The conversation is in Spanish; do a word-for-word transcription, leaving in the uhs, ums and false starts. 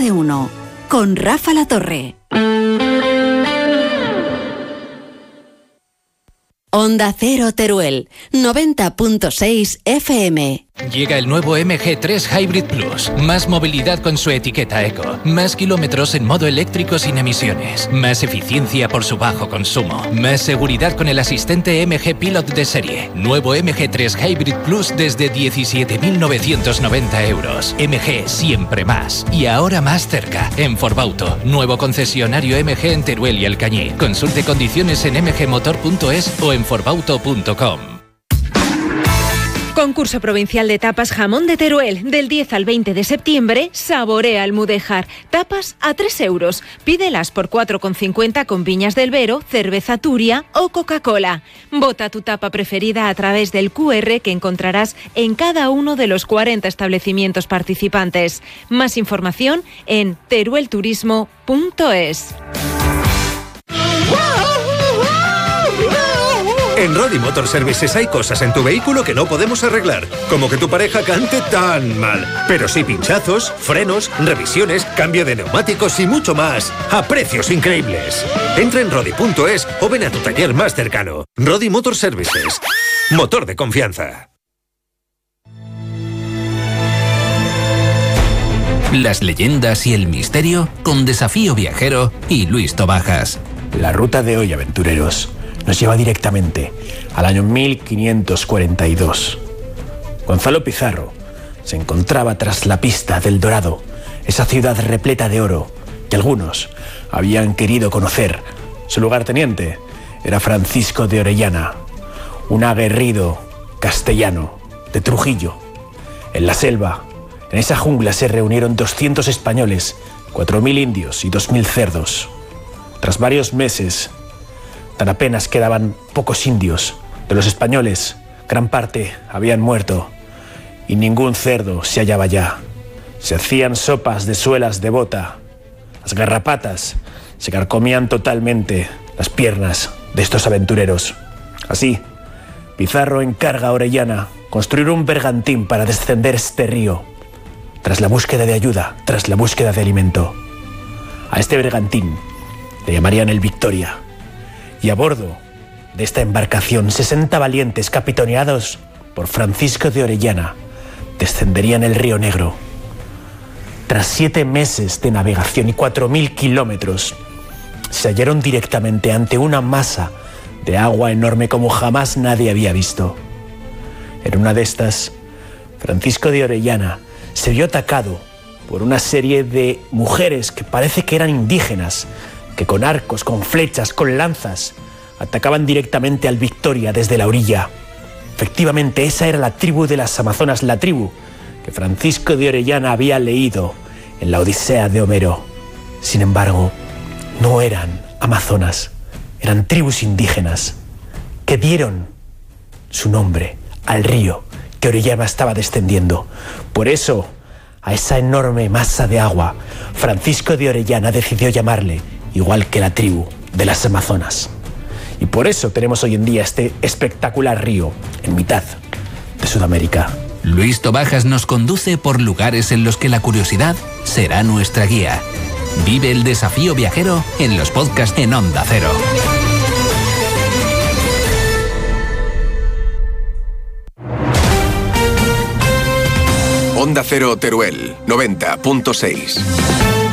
de uno, con Rafa Latorre. Onda Cero Teruel, noventa punto seis F M. Llega el nuevo M G tres Hybrid Plus. Más movilidad con su etiqueta eco. Más kilómetros en modo eléctrico sin emisiones. Más eficiencia por su bajo consumo. Más seguridad con el asistente M G Pilot de serie. Nuevo M G tres Hybrid Plus desde diecisiete mil novecientos noventa euros. M G siempre más. Y ahora más cerca, en Forbauto. Nuevo concesionario M G en Teruel y Alcañiz. Consulte condiciones en m g motor punto es o en forbauto punto com. Concurso provincial de tapas Jamón de Teruel. Del diez al veinte de septiembre, saborea Almudéjar. Tapas a tres euros. Pídelas por cuatro con cincuenta con Viñas del Vero, cerveza Turia o Coca-Cola. Vota tu tapa preferida a través del cu erre que encontrarás en cada uno de los cuarenta establecimientos participantes. Más información en teruelturismo punto es. En Rodi Motor Services hay cosas en tu vehículo que no podemos arreglar, como que tu pareja cante tan mal. Pero sí pinchazos, frenos, revisiones, cambio de neumáticos y mucho más, a precios increíbles. Entra en rodi punto es o ven a tu taller más cercano. Rodi Motor Services, motor de confianza. Las leyendas y el misterio con Desafío Viajero y Luis Tobajas. La ruta de hoy, aventureros, nos lleva directamente al año mil quinientos cuarenta y dos. Gonzalo Pizarro se encontraba tras la pista del Dorado, esa ciudad repleta de oro que algunos habían querido conocer. Su lugarteniente era Francisco de Orellana, un aguerrido castellano de Trujillo. En la selva, en esa jungla, se reunieron doscientos españoles, cuatro mil indios y dos mil cerdos. Tras varios meses, tan apenas quedaban pocos indios. De los españoles, gran parte habían muerto y ningún cerdo se hallaba ya. Se hacían sopas de suelas de bota. Las garrapatas se carcomían totalmente las piernas de estos aventureros. Así, Pizarro encarga a Orellana construir un bergantín para descender este río. Tras la búsqueda de ayuda, tras la búsqueda de alimento, a este bergantín le llamarían el Victoria. Y a bordo de esta embarcación, sesenta valientes capitaneados por Francisco de Orellana descenderían el Río Negro. Tras siete meses de navegación y cuatro mil kilómetros, se hallaron directamente ante una masa de agua enorme como jamás nadie había visto. En una de estas, Francisco de Orellana se vio atacado por una serie de mujeres que parece que eran indígenas, que con arcos, con flechas, con lanzas, atacaban directamente al Victoria desde la orilla. Efectivamente, esa era la tribu de las Amazonas, la tribu que Francisco de Orellana había leído en la Odisea de Homero. Sin embargo, no eran amazonas, eran tribus indígenas que dieron su nombre al río que Orellana estaba descendiendo. Por eso, a esa enorme masa de agua, Francisco de Orellana decidió llamarle igual que la tribu de las Amazonas. Y por eso tenemos hoy en día este espectacular río en mitad de Sudamérica. Luis Tobajas nos conduce por lugares en los que la curiosidad será nuestra guía. Vive el desafío viajero en los podcasts en Onda Cero. Onda Cero Teruel, noventa punto seis.